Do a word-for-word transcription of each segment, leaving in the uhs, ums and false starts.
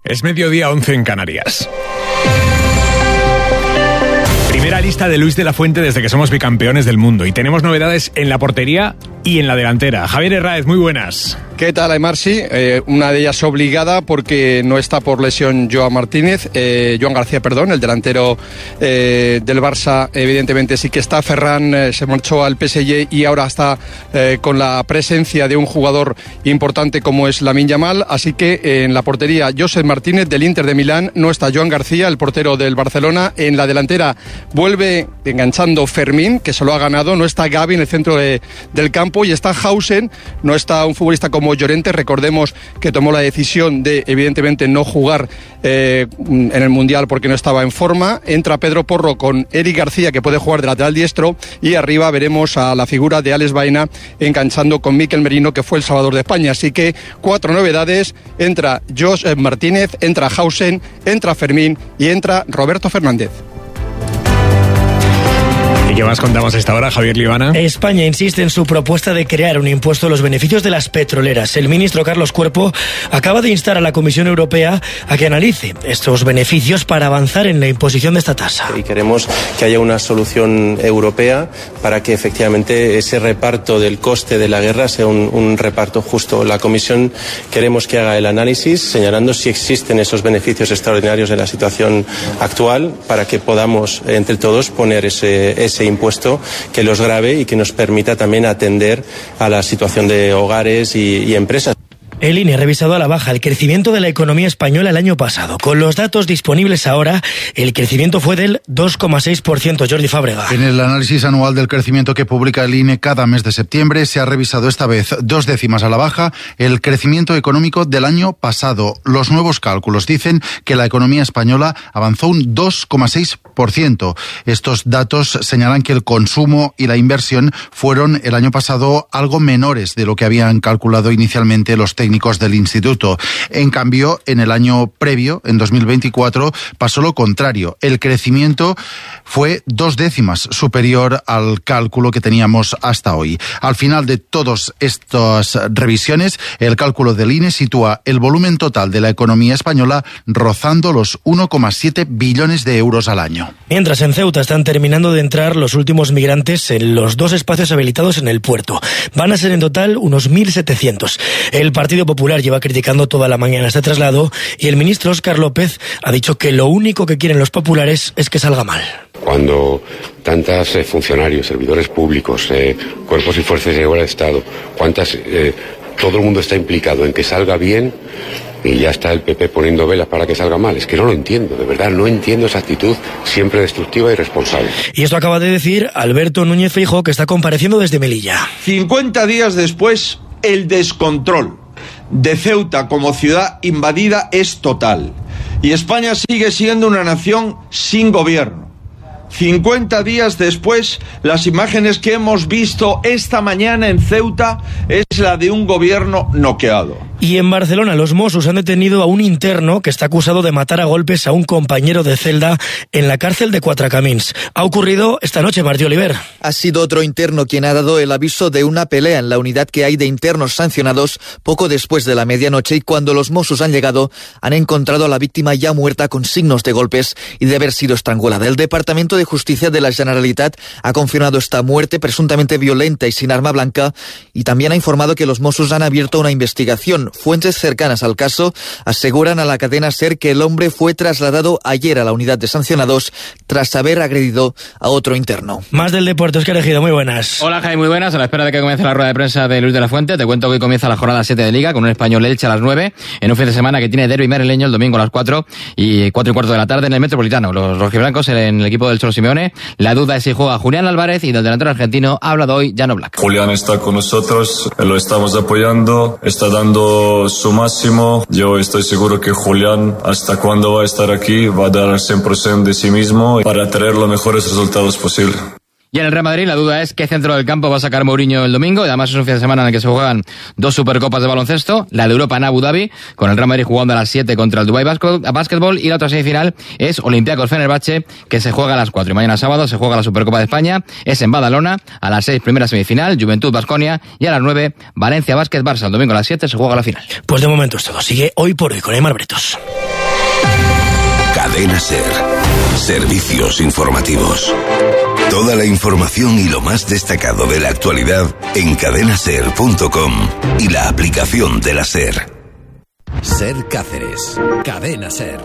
Es mediodía, once en Canarias. Primera lista de Luis de la Fuente desde que somos bicampeones del mundo. Y tenemos novedades en la portería y en la delantera. Javier Herráez, muy buenas. ¿Qué tal, Aymar? Sí, eh, una de ellas obligada porque no está por lesión Joan Martínez, eh, Joan García, perdón, el delantero eh, del Barça, evidentemente sí que está. Ferran eh, se marchó al P S G y ahora está eh, con la presencia de un jugador importante como es Lamine Yamal, así que eh, en la portería Josep Martínez del Inter de Milán, no está Joan García, el portero del Barcelona. En la delantera vuelve enganchando Fermín, que se lo ha ganado, no está Gavi en el centro de, del campo y está Hausen, no está un futbolista como Llorente, recordemos que tomó la decisión de evidentemente no jugar eh, en el Mundial porque no estaba en forma. Entra Pedro Porro con Eric García, que puede jugar de lateral diestro, y arriba veremos a la figura de Alex Baena enganchando con Mikel Merino, que fue el salvador de España. Así que cuatro novedades: entra Josep Martínez, entra Hausen, entra Fermín y entra Roberto Fernández. ¿Y qué más contamos a esta hora, Javier Libana? España insiste en su propuesta de crear un impuesto a los beneficios de las petroleras. El ministro Carlos Cuerpo acaba de instar a la Comisión Europea a que analice estos beneficios para avanzar en la imposición de esta tasa. Y queremos que haya una solución europea para que efectivamente ese reparto del coste de la guerra sea un, un reparto justo. La Comisión queremos que haga el análisis señalando si existen esos beneficios extraordinarios en la situación actual para que podamos entre todos poner ese, ese impuesto que los grave y que nos permita también atender a la situación de hogares y, y empresas. El I N E ha revisado a la baja el crecimiento de la economía española el año pasado. Con los datos disponibles ahora, el crecimiento fue del dos coma seis por ciento. Jordi Fábrega. En el análisis anual del crecimiento que publica el I N E cada mes de septiembre, se ha revisado esta vez dos décimas a la baja el crecimiento económico del año pasado. Los nuevos cálculos dicen que la economía española avanzó un dos coma seis por ciento. Estos datos señalan que el consumo y la inversión fueron el año pasado algo menores de lo que habían calculado inicialmente los técnicos técnicos del instituto. En cambio, en el año previo, en dos mil veinticuatro, pasó lo contrario. El crecimiento fue dos décimas superior al cálculo que teníamos hasta hoy. Al final de todas estas revisiones, el cálculo del I N E sitúa el volumen total de la economía española rozando los uno coma siete billones de euros al año. Mientras en Ceuta están terminando de entrar los últimos migrantes en los dos espacios habilitados en el puerto. Van a ser en total unos mil setecientos. El Partido Popular lleva criticando toda la mañana este traslado y el ministro Óscar López ha dicho que lo único que quieren los populares es que salga mal. Cuando tantos eh, funcionarios, servidores públicos, eh, cuerpos y fuerzas de seguridad de Estado, cuántas, eh, todo el mundo está implicado en que salga bien y ya está el P P poniendo velas para que salga mal. Es que no lo entiendo, de verdad, no entiendo esa actitud siempre destructiva y irresponsable. Y esto acaba de decir Alberto Núñez Feijóo, que está compareciendo desde Melilla. cincuenta días después, el descontrol de Ceuta como ciudad invadida es total. Y España sigue siendo una nación sin gobierno. cincuenta días después, las imágenes que hemos visto esta mañana en Ceuta es la de un gobierno noqueado. Y en Barcelona, los Mossos han detenido a un interno que está acusado de matar a golpes a un compañero de celda en la cárcel de Cuatracamins. Ha ocurrido esta noche, Martí Oliver. Ha sido otro interno quien ha dado el aviso de una pelea en la unidad que hay de internos sancionados poco después de la medianoche, y cuando los Mossos han llegado han encontrado a la víctima ya muerta con signos de golpes y de haber sido estrangulada. El Departamento de Justicia de la Generalitat ha confirmado esta muerte presuntamente violenta y sin arma blanca, y también ha informado que los Mossos han abierto una investigación. Fuentes cercanas al caso aseguran a la cadena SER que el hombre fue trasladado ayer a la unidad de sancionados tras haber agredido a otro interno. Más del deporte, Óscar Ejido, muy buenas. Hola, Jaime, muy buenas. A la espera de que comience la rueda de prensa de Luis de la Fuente, te cuento que hoy comienza la jornada siete de Liga con un Español Elche a las nueve, en un fin de semana que tiene derbi madrileño el domingo a las cuatro y cuatro y cuarto de la tarde en el Metropolitano. Los rojiblancos en el equipo del Cholo Simeone. La duda es si juega Julián Álvarez, y del delantero argentino ha hablado hoy Llano Black. Julián está con nosotros, lo estamos apoyando, está dando su máximo. Yo estoy seguro que Julián, hasta cuando va a estar aquí, va a dar cien por ciento de sí mismo para traer los mejores resultados posibles. Y en el Real Madrid la duda es qué centro del campo va a sacar Mourinho el domingo, y además es un fin de semana en el que se juegan dos supercopas de baloncesto, la de Europa en Abu Dhabi, con el Real Madrid jugando a las siete contra el Dubai Basketball, y la otra semifinal es Olympiacos Fenerbahce, que se juega a las cuatro, y mañana sábado se juega la Supercopa de España, es en Badalona, a las seis primera semifinal, Juventud Baskonia, y a las nueve Valencia Basket Barça. El domingo a las siete se juega la final. Pues de momento es todo, sigue Hoy por Hoy con Aymar Bretos. Cadena SER. Servicios informativos. Toda la información y lo más destacado de la actualidad en cadena ser punto com y la aplicación de la SER. SER Cáceres. Cadena SER.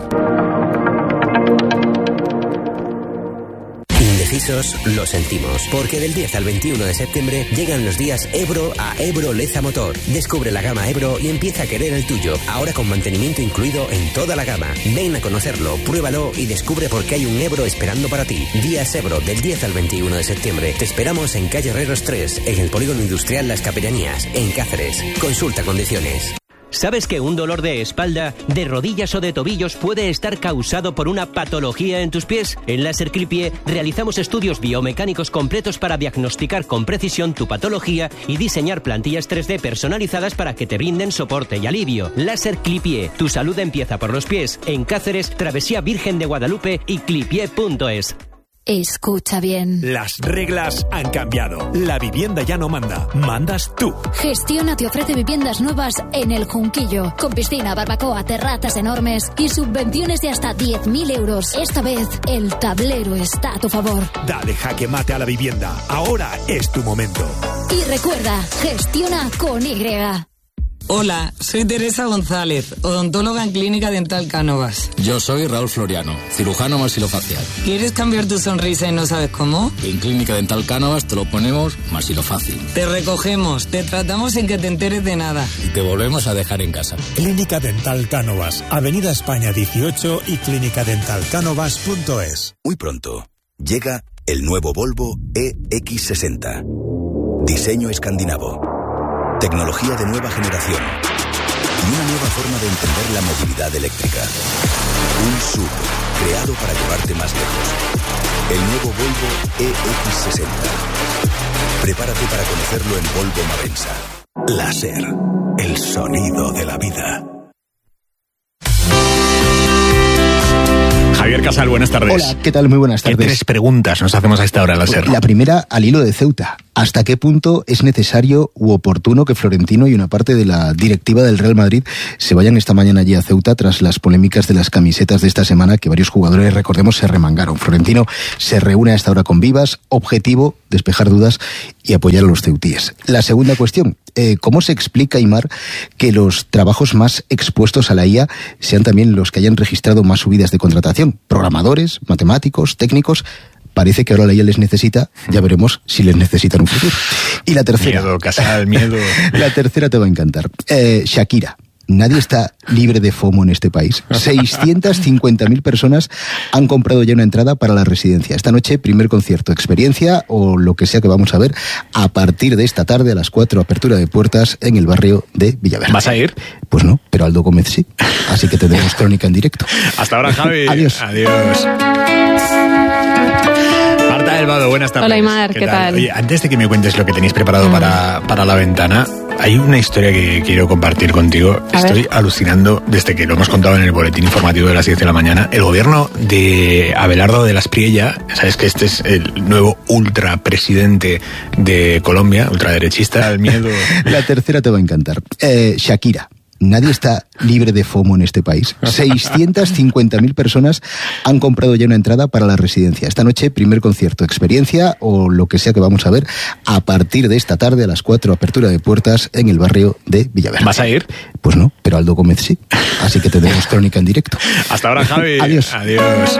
Indecisos, lo sentimos, porque del diez al veintiuno de septiembre llegan los días Ebro a Ebro Leza Motor. Descubre la gama Ebro y empieza a querer el tuyo, ahora con mantenimiento incluido en toda la gama. Ven a conocerlo, pruébalo y descubre por qué hay un Ebro esperando para ti. Días Ebro del diez al veintiuno de septiembre. Te esperamos en calle Herreros tres, en el Polígono Industrial Las Capellanías, en Cáceres. Consulta condiciones. ¿Sabes que un dolor de espalda, de rodillas o de tobillos puede estar causado por una patología en tus pies? En Láser Clipie realizamos estudios biomecánicos completos para diagnosticar con precisión tu patología y diseñar plantillas tres D personalizadas para que te brinden soporte y alivio. Láser Clipie, tu salud empieza por los pies. En Cáceres, Travesía Virgen de Guadalupe y clipie punto es. Escucha bien. Las reglas han cambiado. La vivienda ya no manda. Mandas tú. Gestiona te ofrece viviendas nuevas en El Junquillo. Con piscina, barbacoa, terrazas enormes y subvenciones de hasta diez mil euros. Esta vez, el tablero está a tu favor. Dale jaque mate a la vivienda. Ahora es tu momento. Y recuerda, gestiona con Y. Hola, soy Teresa González, odontóloga en Clínica Dental Cánovas. Yo soy Raúl Floriano, cirujano maxilofacial. ¿Quieres cambiar tu sonrisa y no sabes cómo? En Clínica Dental Cánovas te lo ponemos maxilofácil. Te recogemos, te tratamos sin que te enteres de nada. Y te volvemos a dejar en casa. Clínica Dental Cánovas, Avenida España dieciocho y clínica dental cánovas punto es. Muy pronto llega el nuevo Volvo E X sesenta. Diseño escandinavo. Tecnología de nueva generación y una nueva forma de entender la movilidad eléctrica. Un S U V creado para llevarte más lejos. El nuevo Volvo E X sesenta. Prepárate para conocerlo en Volvo Mavensa. La SER, el sonido de la vida. Javier Casal, buenas tardes. Hola, ¿qué tal? Muy buenas tardes. ¿Qué tres preguntas nos hacemos a esta hora, la SER? La primera, al hilo de Ceuta. ¿Hasta qué punto es necesario u oportuno que Florentino y una parte de la directiva del Real Madrid se vayan esta mañana allí a Ceuta tras las polémicas de las camisetas de esta semana que varios jugadores, recordemos, se remangaron? Florentino se reúne a esta hora con Vivas, objetivo, despejar dudas y apoyar a los ceutíes. La segunda cuestión, eh, ¿cómo se explica, Aimar, que los trabajos más expuestos a la I A sean también los que hayan registrado más subidas de contratación? Programadores, matemáticos, técnicos. Parece que ahora la I A les necesita, ya veremos si les necesita en un futuro. Y la tercera... Miedo, Casal, miedo. La tercera te va a encantar. Eh, Shakira. Nadie está libre de FOMO en este país. seiscientas cincuenta mil personas han comprado ya una entrada para la residencia. Esta noche, primer concierto, experiencia o lo que sea que vamos a ver a partir de esta tarde a las cuatro, apertura de puertas en el barrio de Villaverde. ¿Vas a ir? Pues no, pero Aldo Gómez sí. Así que tendremos crónica en directo. Hasta ahora, Javi. Adiós. Adiós. Marta del Vado, buenas tardes. Hola, Aimar, ¿qué, ¿qué tal? tal? Oye, antes de que me cuentes lo que tenéis preparado mm. para, para la ventana, hay una historia que quiero compartir contigo. A Estoy ver. alucinando desde que lo hemos contado en el boletín informativo de las diez de la mañana. El gobierno de Abelardo de la Espriella, sabes que este es el nuevo ultrapresidente de Colombia, ultraderechista, el miedo. La tercera te va a encantar. Eh, Shakira. Nadie está libre de FOMO en este país. seiscientas cincuenta mil personas han comprado ya una entrada para la residencia. Esta noche, primer concierto, experiencia o lo que sea que vamos a ver a partir de esta tarde a las cuatro, apertura de puertas en el barrio de Villaverde. ¿Vas a ir? Pues no, pero Aldo Gómez sí. Así que tendremos crónica en directo. Hasta ahora, Javi. Adiós. Adiós.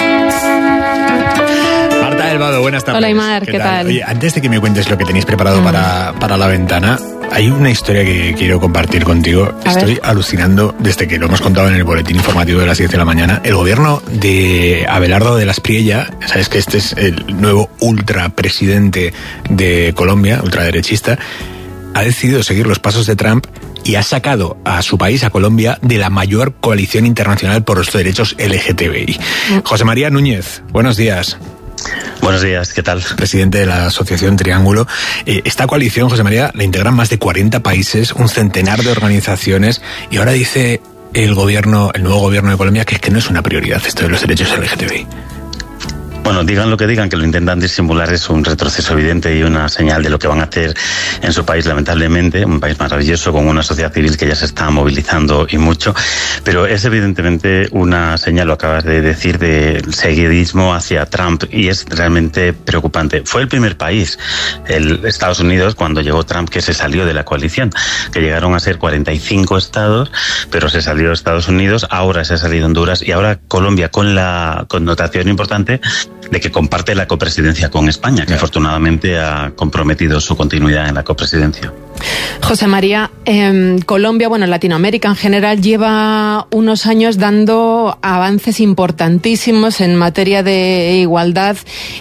Marta del Vado, buenas tardes. Hola, Aimar, ¿qué, ¿qué tal? tal? Oye, antes de que me cuentes lo que tenéis preparado mm. para, para la ventana, hay una historia que quiero compartir contigo. A Estoy ver. alucinando desde que lo hemos contado en el boletín informativo de las diez de la mañana. El gobierno de Abelardo de la Espriella, sabes que este es el nuevo ultrapresidente de Colombia, ultraderechista, ha decidido seguir los pasos de Trump y ha sacado a su país, a Colombia, de la mayor coalición internacional por los derechos L G T B I. Mm. José María Núñez, buenos días. Buenos días, ¿qué tal? Presidente de la Asociación Triángulo. Eh, esta coalición, José María, la integran más de cuarenta países, un centenar de organizaciones, y ahora dice el gobierno, el nuevo gobierno de Colombia, que es que no es una prioridad esto de los derechos L G T B I. Bueno, digan lo que digan, que lo intentan disimular, es un retroceso evidente y una señal de lo que van a hacer en su país, lamentablemente, un país maravilloso con una sociedad civil que ya se está movilizando y mucho, pero es evidentemente una señal, lo acabas de decir, del seguidismo hacia Trump, y es realmente preocupante. Fue el primer país, el Estados Unidos, cuando llegó Trump, que se salió de la coalición, que llegaron a ser cuarenta y cinco estados, pero se salió de Estados Unidos, ahora se ha salido Honduras y ahora Colombia, con la connotación importante de que comparte la copresidencia con España, que afortunadamente ha comprometido su continuidad en la copresidencia. José María, eh, Colombia, bueno, Latinoamérica en general, lleva unos años dando avances importantísimos en materia de igualdad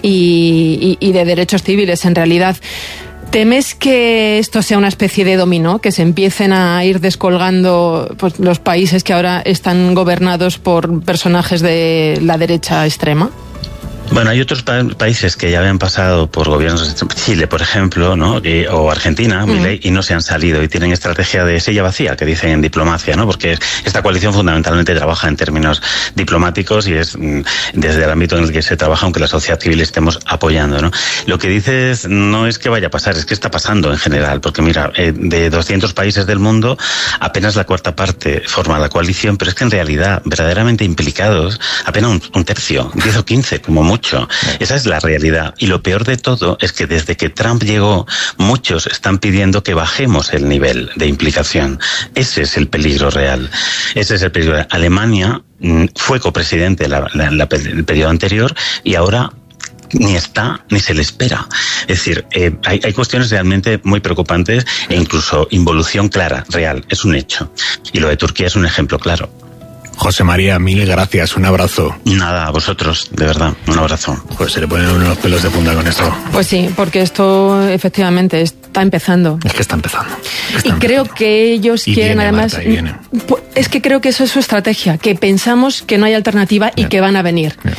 y, y, y de derechos civiles, en realidad. ¿Temes que esto sea una especie de dominó, que se empiecen a ir descolgando pues, los países que ahora están gobernados por personajes de la derecha extrema? Bueno, hay otros pa- países que ya habían pasado por gobiernos, Chile, por ejemplo, ¿no? Y, o Argentina, mm. Milei, y no se han salido y tienen estrategia de silla vacía, que dicen en diplomacia, ¿no? Porque esta coalición fundamentalmente trabaja en términos diplomáticos y es mm, desde el ámbito en el que se trabaja, aunque la sociedad civil estemos apoyando, ¿no? Lo que dices no es que vaya a pasar, es que está pasando en general, porque mira, eh, de doscientos países del mundo, apenas la cuarta parte forma la coalición, pero es que en realidad, verdaderamente implicados, apenas un, un tercio, diez o quince, como mucho. Esa es la realidad. Y lo peor de todo es que desde que Trump llegó, muchos están pidiendo que bajemos el nivel de implicación. Ese es el peligro real. Ese es el peligro real. Alemania mm, fue copresidente la, la, la, el periodo anterior y ahora ni está ni se le espera. Es decir, eh, hay, hay cuestiones realmente muy preocupantes e incluso involución clara, real. Es un hecho. Y lo de Turquía es un ejemplo claro. José María, mil gracias, un abrazo. Nada, a vosotros, de verdad, un abrazo. Pues se le ponen unos pelos de punta con esto. Pues sí, porque esto efectivamente está empezando. Es que está empezando. Es que está y empezando. creo que ellos y quieren viene, además... Marta, y viene. Es que creo que eso es su estrategia, que pensamos que no hay alternativa y Yeah. que van a venir. Yeah.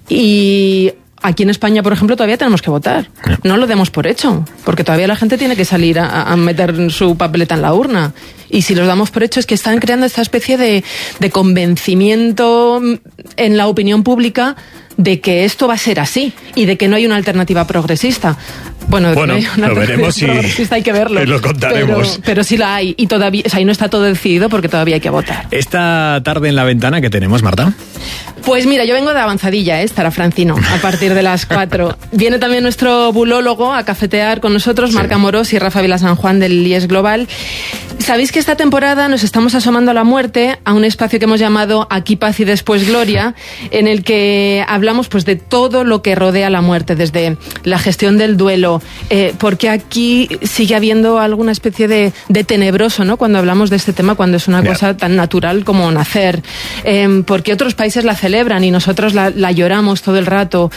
Y... Aquí en España, por ejemplo, todavía tenemos que votar. No lo demos por hecho, porque todavía la gente tiene que salir a, a meter su papeleta en la urna. Y si los damos por hecho es que están creando esta especie de, de convencimiento en la opinión pública de que esto va a ser así y de que no hay una alternativa progresista. Bueno, de Bueno, que no hay una lo veremos y progresista hay que verlo. lo contaremos. Pero, pero sí la hay y todavía, o sea, y no está todo decidido porque todavía hay que votar. Esta tarde en la ventana que tenemos, Marta. Pues mira, yo vengo de avanzadilla, ¿eh? Estará Francino a partir de las cuatro. Viene también nuestro bulólogo a cafetear con nosotros, sí. Marc Amorós y Rafa Vila San Juan del I E S Global. Sabéis que esta temporada nos estamos asomando a la muerte, a un espacio que hemos llamado Aquí Paz y Después Gloria, en el que hablamos pues de todo lo que rodea la muerte, desde la gestión del duelo, eh, porque aquí sigue habiendo alguna especie de, de tenebroso, ¿no? Cuando hablamos de este tema, cuando es una yeah. cosa tan natural como nacer, eh, porque otros países la celebran y nosotros la, la lloramos todo el rato.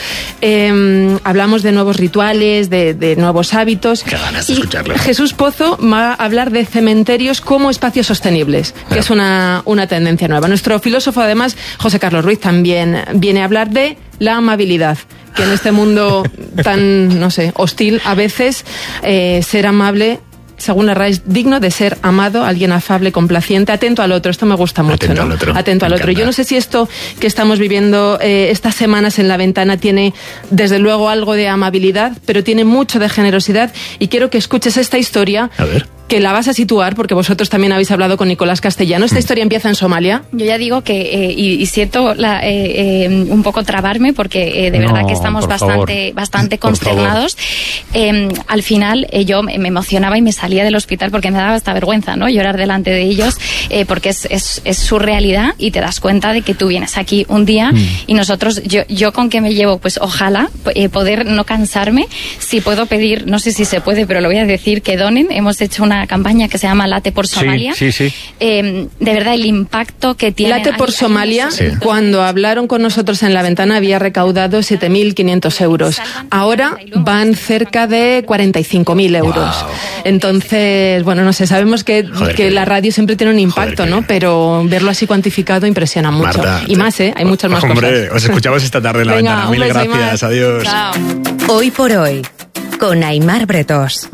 Eh, hablamos de nuevos rituales, de, de nuevos hábitos. Qué ganas de y escucharlo. Jesús Pozo va a hablar de cementerios como espacios sostenibles, que yeah. es una, una tendencia nueva. Nuestro filósofo, además, José Carlos Ruiz, también viene a hablar de la amabilidad, que en este mundo tan, no sé, hostil, a veces eh, ser amable, según la R A E, es digno de ser amado, alguien afable, complaciente, atento al otro. Esto me gusta mucho, atento ¿no? Al otro. Atento al otro. Yo no sé si esto que estamos viviendo eh, estas semanas en la ventana tiene, desde luego, algo de amabilidad, pero tiene mucho de generosidad, y quiero que escuches esta historia. A ver. Que la vas a situar, porque vosotros también habéis hablado con Nicolás Castellano. Esta historia empieza en Somalia. Yo ya digo que, eh, y, y siento la, eh, eh, un poco trabarme, porque eh, de no, verdad que estamos bastante, bastante consternados. Eh, al final eh, yo me emocionaba y me salía del hospital porque me daba hasta vergüenza, ¿no? Llorar delante de ellos, eh, porque es, es, es su realidad, y te das cuenta de que tú vienes aquí un día mm. y nosotros, yo, yo con que me llevo, pues ojalá eh, poder no cansarme. Si puedo pedir, no sé si se puede, pero lo voy a decir, que donen. Hemos hecho una campaña que se llama Late por Somalia. Sí, sí, sí. Eh, de verdad, el impacto que tiene... Late por Somalia, sí. Cuando hablaron con nosotros en la ventana, había recaudado siete mil quinientos euros. Ahora van cerca de cuarenta y cinco mil euros. Wow. Entonces, bueno, no sé, sabemos que, Joder, que la radio siempre tiene un impacto, Joder, ¿no? Pero verlo así cuantificado impresiona mucho. Marta, y más, ¿eh? Hay muchas más hombre, cosas. Os escuchamos esta tarde en la Venga, ventana. Mil gracias, adiós. Chao. Hoy por hoy, con Aimar Bretos.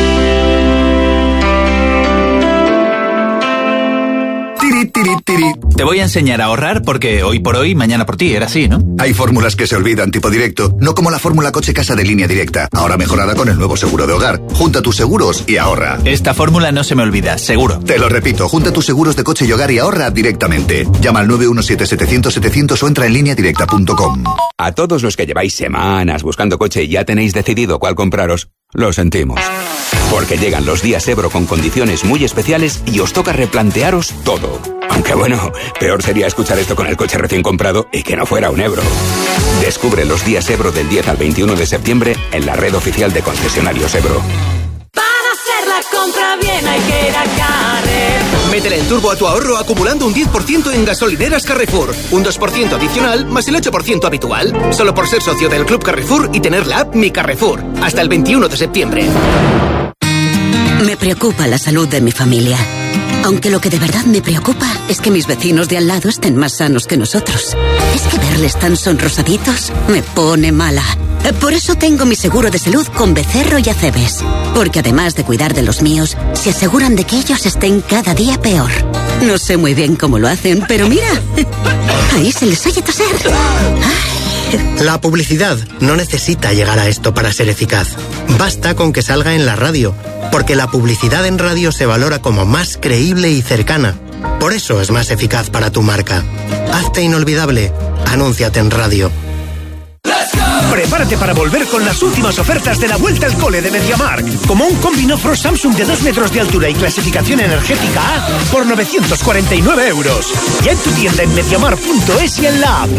Tiri, tiri, tiri. Te voy a enseñar a ahorrar porque hoy por hoy, mañana por ti, era así, ¿no? Hay fórmulas que se olvidan, tipo directo, no como la fórmula coche-casa de Línea Directa, ahora mejorada con el nuevo seguro de hogar. Junta tus seguros y ahorra. Esta fórmula no se me olvida, seguro. Te lo repito, junta tus seguros de coche y hogar y ahorra directamente. Llama al nueve uno siete setecientos setecientos o entra en línea directa punto com. A todos los que lleváis semanas buscando coche y ya tenéis decidido cuál compraros, lo sentimos. Porque llegan los días Ebro con condiciones muy especiales y os toca replantearos todo. Aunque bueno, peor sería escuchar esto con el coche recién comprado y que no fuera un Ebro. Descubre los días Ebro del diez al veintiuno de septiembre en la red oficial de concesionarios Ebro. Para hacer la compra bien hay que ir a Carrefour. Métele el turbo a tu ahorro acumulando un diez por ciento en gasolineras Carrefour. Un dos por ciento adicional más el ocho por ciento habitual. Solo por ser socio del Club Carrefour y tener la app Mi Carrefour. Hasta el veintiuno de septiembre. Me preocupa la salud de mi familia. Aunque lo que de verdad me preocupa es que mis vecinos de al lado estén más sanos que nosotros. Es que verles tan sonrosaditos me pone mala. Por eso tengo mi seguro de salud con Becerro y Acebes. Porque además de cuidar de los míos, se aseguran de que ellos estén cada día peor. No sé muy bien cómo lo hacen, pero mira, ahí se les oye toser. La publicidad no necesita llegar a esto para ser eficaz. Basta con que salga en la radio, porque la publicidad en radio se valora como más creíble y cercana. Por eso es más eficaz para tu marca. Hazte inolvidable. Anúnciate en radio. Prepárate para volver con las últimas ofertas de la vuelta al cole de MediaMarkt. Como un combi Nofro Samsung de dos metros de altura y clasificación energética A por novecientos cuarenta y nueve euros. Ya en tu tienda en mediamarkt punto es y en la app.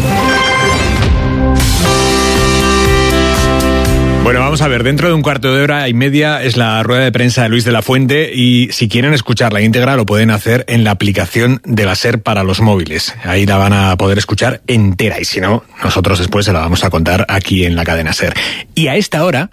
Bueno, vamos a ver, dentro de un cuarto de hora y media es la rueda de prensa de Luis de la Fuente y si quieren escuchar la íntegra lo pueden hacer en la aplicación de la SER para los móviles. Ahí la van a poder escuchar entera y si no, nosotros después se la vamos a contar aquí en la cadena SER. Y a esta hora...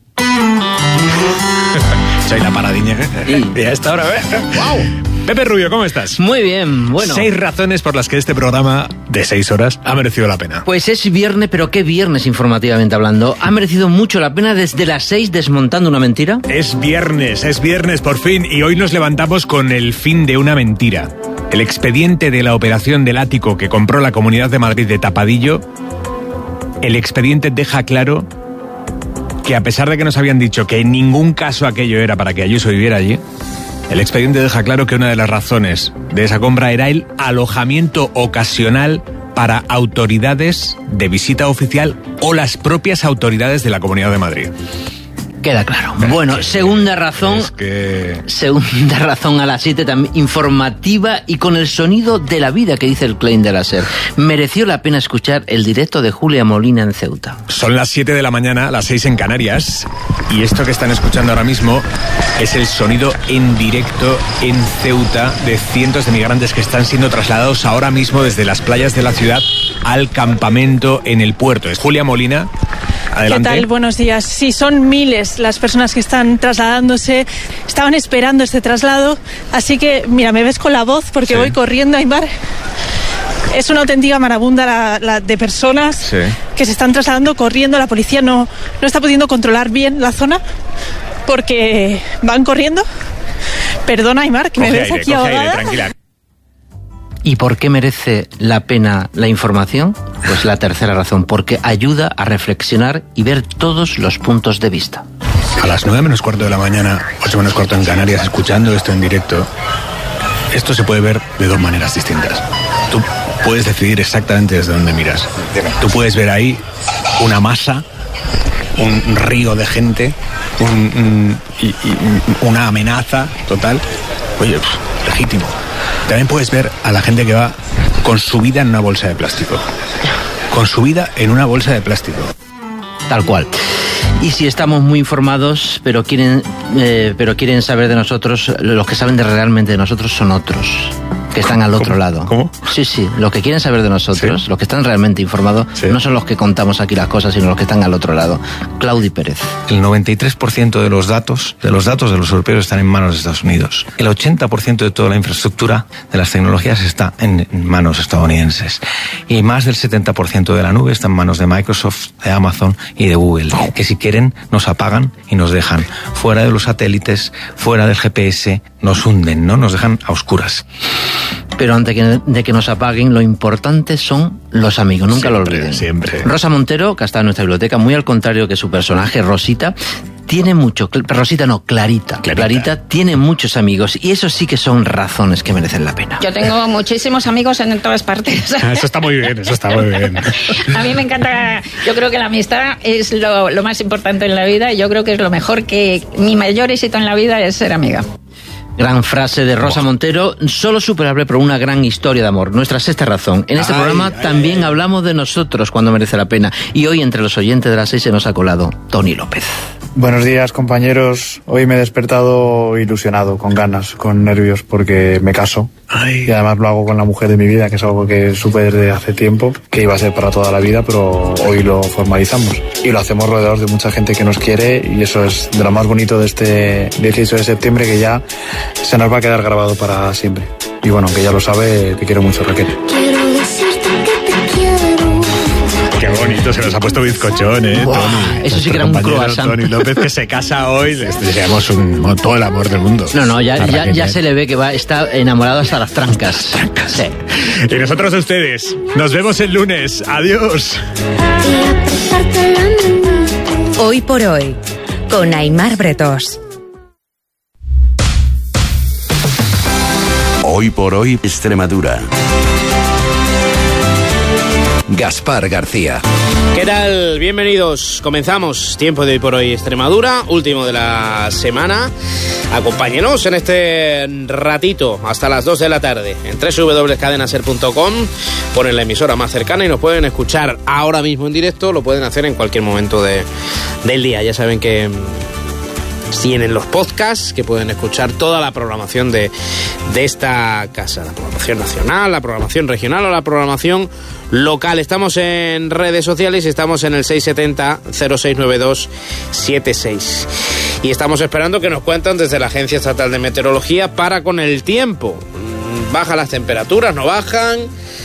Soy la paradiña. Sí. Y a esta hora... ¡Wow! Pepe Rubio, ¿cómo estás? Muy bien, bueno. Seis razones por las que este programa de seis horas ha merecido la pena. Pues es viernes, pero qué viernes informativamente hablando. Ha merecido mucho la pena desde las seis desmontando una mentira. Es viernes, es viernes por fin y hoy nos levantamos con el fin de una mentira. El expediente de la operación del ático que compró la Comunidad de Madrid de Tapadillo, el expediente deja claro que a pesar de que nos habían dicho que en ningún caso aquello era para que Ayuso viviera allí, el expediente deja claro que una de las razones de esa compra era el alojamiento ocasional para autoridades de visita oficial o las propias autoridades de la Comunidad de Madrid. Queda claro. Bueno, segunda razón. Es que... Segunda razón a las siete también, informativa y con el sonido de la vida que dice el claim de la SER. Mereció la pena escuchar el directo de Julia Molina en Ceuta. Son las siete de la mañana, las seis en Canarias, y esto que están escuchando ahora mismo es el sonido en directo en Ceuta de cientos de migrantes que están siendo trasladados ahora mismo desde las playas de la ciudad al campamento en el puerto. Es Julia Molina. Adelante. ¿Qué tal? Buenos días. Sí, son miles las personas que están trasladándose. Estaban esperando este traslado. Así que, mira, me ves con la voz porque sí. Voy corriendo, Aymar. Es una auténtica marabunda la, la de personas sí. que se están trasladando corriendo. La policía no, no está pudiendo controlar bien la zona porque van corriendo. Perdona, Aymar, que coge me ves aire, aquí ahogada. Aire, tranquila. ¿Y por qué merece la pena la información? Pues la tercera razón, porque ayuda a reflexionar y ver todos los puntos de vista. A las nueve menos cuarto de la mañana, ocho menos cuarto en Canarias, escuchando esto en directo, esto se puede ver de dos maneras distintas. Tú puedes decidir exactamente desde dónde miras. Tú puedes ver ahí una masa, un río de gente, un, un, y, y, una amenaza total. Oye, pff, legítimo. También puedes ver a la gente que va con su vida en una bolsa de plástico. Con su vida en una bolsa de plástico. Tal cual. Y si estamos muy informados, pero quieren, eh, pero quieren saber de nosotros, los que saben de realmente de nosotros son otros, que están al otro ¿Cómo? lado. ¿Cómo? Sí, sí, los que quieren saber de nosotros, ¿sí? Los que están realmente informados, ¿sí? No son los que contamos aquí las cosas, sino los que están al otro lado. Claudi Pérez. El noventa y tres por ciento de los datos, de los datos de los europeos están en manos de Estados Unidos. El ochenta por ciento de toda la infraestructura de las tecnologías está en manos estadounidenses. Y más del setenta por ciento de la nube está en manos de Microsoft, de Amazon y de Google, que si quieren nos apagan y nos dejan fuera de los satélites, fuera del G P S, nos hunden, ¿no? Nos dejan a oscuras. Pero antes que, de que nos apaguen, lo importante son los amigos, nunca siempre, lo olviden. Siempre. Rosa Montero, que ha estado en nuestra biblioteca, muy al contrario que su personaje, Rosita, tiene mucho, Rosita no, Clarita, Clarita, Clarita tiene muchos amigos y eso sí que son razones que merecen la pena. Yo tengo muchísimos amigos en todas partes. Eso está muy bien, eso está muy bien. A mí me encanta, yo creo que la amistad es lo, lo más importante en la vida y yo creo que es lo mejor, que mi mayor éxito en la vida es ser amiga. Gran frase de Rosa Montero, solo superable por una gran historia de amor. Nuestra sexta razón. En este ay, programa ay, también ay. hablamos de nosotros cuando merece la pena. Y hoy entre los oyentes de las seis se nos ha colado Tony López. Buenos días, compañeros. Hoy me he despertado ilusionado, con ganas, con nervios, porque me caso. Ay. Y además lo hago con la mujer de mi vida, que es algo que supe desde hace tiempo, que iba a ser para toda la vida, pero hoy lo formalizamos. Y lo hacemos rodeados de mucha gente que nos quiere, y eso es de lo más bonito de este dieciocho de septiembre, que ya se nos va a quedar grabado para siempre. Y bueno, aunque ya lo sabe, te quiero mucho, Raquel. Quiero decirte que te quiero. Qué bonito, se nos ha puesto bizcochón, ¿eh, wow, Tony? Eso sí que era un croissant. Tony López, que se casa hoy, les deseamos un, todo el amor del mundo. No, no, ya, ya, ya se le ve que va, está enamorado hasta las trancas. trancas. Sí. Y nosotros a ustedes, nos vemos el lunes. Adiós. Hoy por hoy, con Aimar Bretos. Hoy por hoy, Extremadura. Gaspar García. ¿Qué tal? Bienvenidos. Comenzamos Tiempo de Hoy por Hoy Extremadura, último de la semana. Acompáñenos en este ratito hasta las dos de la tarde en doble u doble u doble u punto cadena ser punto com. Ponen la emisora más cercana y nos pueden escuchar ahora mismo en directo. Lo pueden hacer en cualquier momento de, del día. Ya saben que tienen los podcasts, que pueden escuchar toda la programación de, de esta casa, la programación nacional, la programación regional o la programación local. Estamos en redes sociales y estamos en el seis siete cero, cero seis nueve dos siete seis. Y estamos esperando que nos cuenten desde la Agencia Estatal de Meteorología para con el tiempo. ¿Bajan las temperaturas? ¿No bajan?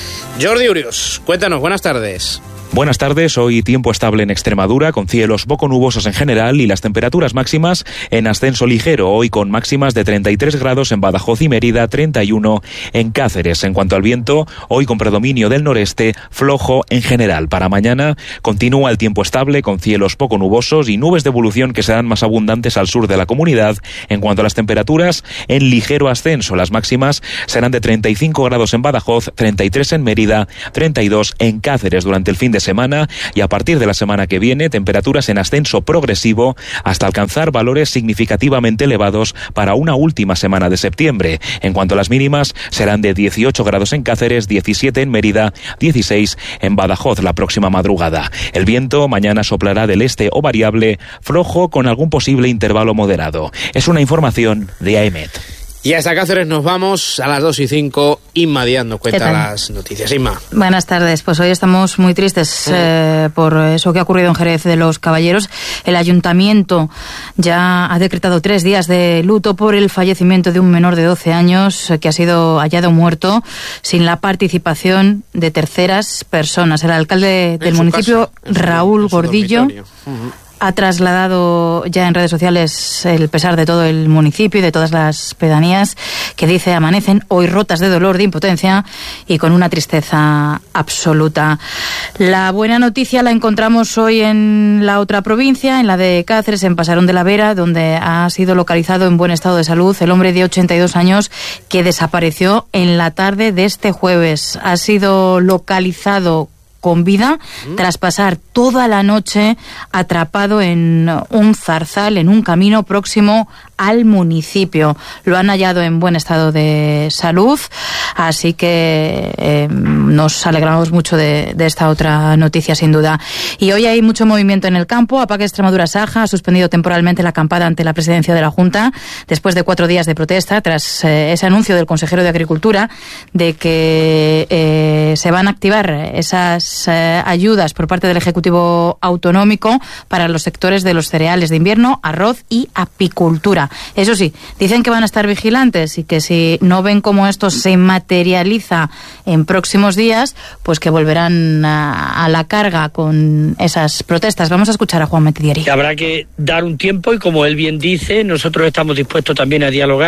Jordi Urios, cuéntanos, buenas tardes. Buenas tardes, hoy tiempo estable en Extremadura, con cielos poco nubosos en general y las temperaturas máximas en ascenso ligero, hoy con máximas de treinta y tres grados en Badajoz y Mérida, treinta y uno en Cáceres. En cuanto al viento, hoy con predominio del noreste, flojo en general. Para mañana continúa el tiempo estable, con cielos poco nubosos y nubes de evolución que serán más abundantes al sur de la comunidad. En cuanto a las temperaturas, en ligero ascenso, las máximas serán de treinta y cinco grados en Badajoz, treinta y tres en Mérida, treinta y dos en Cáceres durante el fin de semana, y a partir de la semana que viene temperaturas en ascenso progresivo hasta alcanzar valores significativamente elevados para una última semana de septiembre. En cuanto a las mínimas, serán de dieciocho grados en Cáceres, diecisiete en Mérida, dieciséis en Badajoz la próxima madrugada. El viento mañana soplará del este o variable, flojo con algún posible intervalo moderado. Es una información de A E M E T. Y hasta Cáceres nos vamos a las dos y cinco. Inma Díaz nos cuenta las noticias. Inma. Buenas tardes. Pues hoy estamos muy tristes eh, por eso que ha ocurrido en Jerez de los Caballeros. El ayuntamiento ya ha decretado tres días de luto por el fallecimiento de un menor de doce años que ha sido hallado muerto sin la participación de terceras personas. El alcalde del municipio, casa, Raúl Gordillo, uh-huh. ha trasladado ya en redes sociales el pesar de todo el municipio y de todas las pedanías, que dice amanecen hoy rotas de dolor, de impotencia y con una tristeza absoluta. La buena noticia la encontramos hoy en la otra provincia, en la de Cáceres, en Pasarón de la Vera, donde ha sido localizado en buen estado de salud el hombre de ochenta y dos años que desapareció en la tarde de este jueves. Ha sido localizado con vida tras pasar toda la noche atrapado en un zarzal, en un camino próximo al municipio. Lo han hallado en buen estado de salud, así que eh, nos alegramos mucho de, de esta otra noticia, sin duda. Y hoy hay mucho movimiento en el campo. APAC Extremadura Saja ha suspendido temporalmente la acampada ante la presidencia de la Junta después de cuatro días de protesta, tras eh, ese anuncio del consejero de Agricultura de que eh, se van a activar esas eh, ayudas por parte del Ejecutivo Autonómico para los sectores de los cereales de invierno, arroz y apicultura. Eso sí, dicen que van a estar vigilantes y que si no ven cómo esto se materializa en próximos días, pues que volverán a, a la carga con esas protestas. Vamos a escuchar a Juan Metidieri. Habrá que dar un tiempo y, como él bien dice, nosotros estamos dispuestos también a dialogar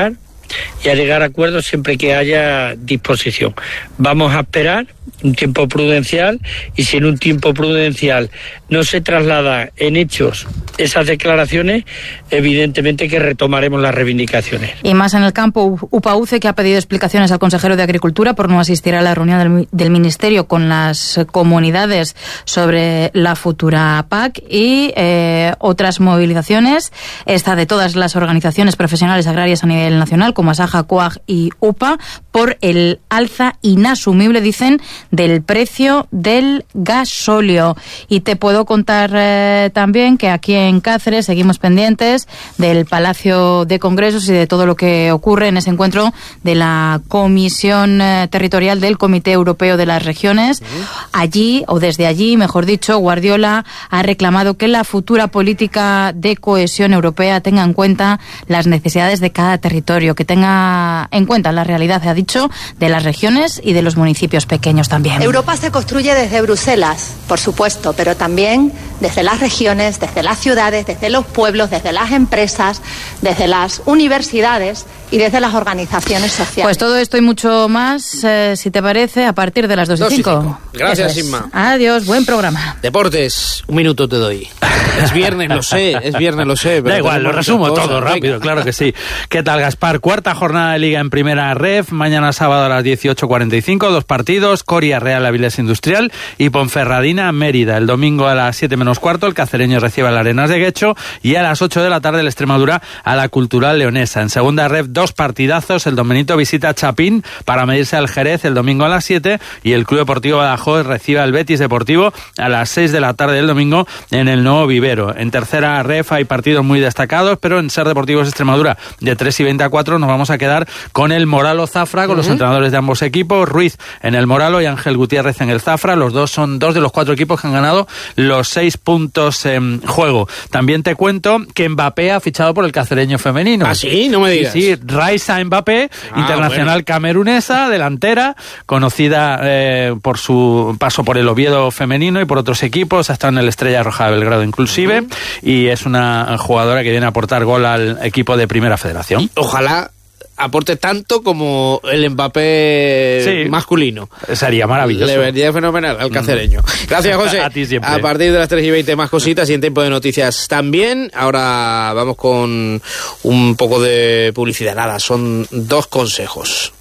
y a llegar a acuerdos siempre que haya disposición. Vamos a esperar un tiempo prudencial, y si en un tiempo prudencial no se traslada en hechos esas declaraciones, evidentemente que retomaremos las reivindicaciones. Y más en el campo, UPA-UCE, que ha pedido explicaciones al consejero de Agricultura por no asistir a la reunión del, del Ministerio con las comunidades sobre la futura P A C, y eh, otras movilizaciones, esta de todas las organizaciones profesionales agrarias a nivel nacional, como Asaja, COAG y UPA, por el alza inasumible, dicen, del precio del gasóleo. Y te puedo contar eh, también que aquí en Cáceres seguimos pendientes del Palacio de Congresos y de todo lo que ocurre en ese encuentro de la Comisión eh, Territorial del Comité Europeo de las Regiones. Allí, o desde allí, mejor dicho, Guardiola ha reclamado que la futura política de cohesión europea tenga en cuenta las necesidades de cada territorio, que tenga en cuenta la realidad, ha dicho, de las regiones y de los municipios pequeños también. Europa se construye desde Bruselas, por supuesto, pero también desde las regiones, desde las ciudades, desde los pueblos, desde las empresas, desde las universidades y desde las organizaciones sociales. Pues todo esto y mucho más, eh, si te parece, a partir de las dos y cinco. Gracias, Inma. Adiós, buen programa. Deportes, un minuto te doy. Es viernes, lo sé, es viernes, lo sé. Pero da igual, lo resumo cosas, todo rápido, venga. Claro que sí. ¿Qué tal, Gaspar? Cuarta jornada de Liga en Primera Ref, mañana sábado a las dieciocho cuarenta y cinco, dos partidos, Coria Real Avilés Industrial y Ponferradina Mérida. El domingo a las siete menos cuarto el Cacereño recibe al Arenas de Guecho, y a las ocho de la tarde el Extremadura a la Cultural Leonesa. En Segunda Ref, dos partidazos, el Don Benito visita a Chapín para medirse al Jerez el domingo a las siete, y el Club Deportivo Badajoz recibe al Betis Deportivo a las seis de la tarde del domingo en el Nuevo Vivero. En Tercera Ref hay partidos muy destacados, pero en Ser Deportivos Extremadura de tres y veinte a cuatro nos vamos a quedar con el Moralo Zafra, con uh-huh. los entrenadores de ambos equipos, Ruiz en el Moralo y Ángel Gutiérrez en el Zafra. Los dos son dos de los cuatro equipos que han ganado los seis puntos en juego. También te cuento que Mbappé ha fichado por el Cacereño femenino. ¿Ah, sí? No me digas. Sí, sí. Raisa Mbappé, ah, internacional bueno. camerunesa, delantera, conocida eh, por su paso por el Oviedo femenino y por otros equipos, ha estado en el Estrella Roja de Belgrado inclusive, uh-huh. y es una jugadora que viene a aportar gol al equipo de Primera Federación. Y ojalá aporte tanto como el Mbappé sí, masculino. Sería maravilloso. Le vendría fenomenal al cacereño. Gracias, José. A ti siempre. A partir de las tres y veinte más cositas y en tiempo de noticias también. Ahora vamos con un poco de publicidad. Nada, son dos consejos.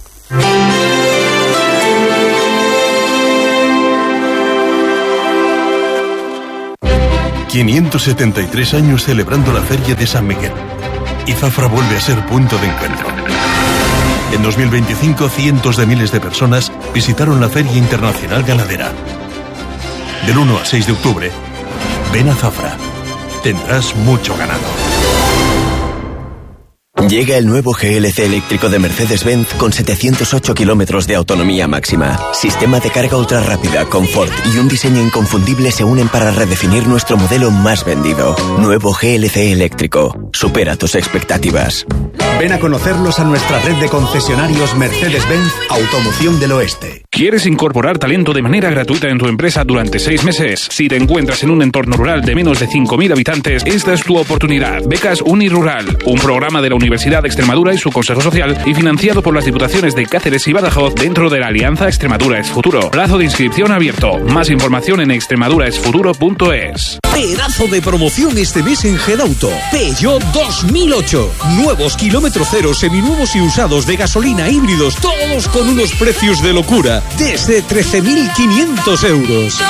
quinientos setenta y tres años celebrando la Feria de San Miguel. Y Zafra vuelve a ser punto de encuentro. En dos mil veinticinco, cientos de miles de personas visitaron la Feria Internacional Ganadera. Del uno al seis de octubre, ven a Zafra. Tendrás mucho ganado. Llega el nuevo G L C eléctrico de Mercedes-Benz con setecientos ocho kilómetros de autonomía máxima. Sistema de carga ultra rápida, confort y un diseño inconfundible se unen para redefinir nuestro modelo más vendido. Nuevo G L C eléctrico. Supera tus expectativas. Ven a conocerlos a nuestra red de concesionarios Mercedes-Benz Automoción del Oeste. ¿Quieres incorporar talento de manera gratuita en tu empresa durante seis meses? Si te encuentras en un entorno rural de menos de cinco mil habitantes, esta es tu oportunidad. Becas Unirural, un programa de la Universidad de Extremadura y su Consejo Social y financiado por las Diputaciones de Cáceres y Badajoz dentro de la Alianza Extremadura es Futuro. Plazo de inscripción abierto. Más información en extremaduraesfuturo punto es. Pedazo de promoción este mes en Gedauto. Peugeot dos mil ocho. Nuevos kilómetro cero, seminuevos y usados de gasolina, híbridos, todos con unos precios de locura. Desde trece mil quinientos euros.